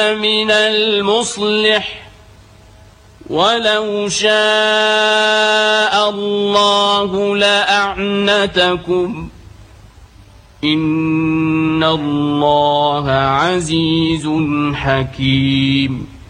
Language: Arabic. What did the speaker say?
من المصلح ولو شاء الله لأعنتكم إن الله عزيز حكيم.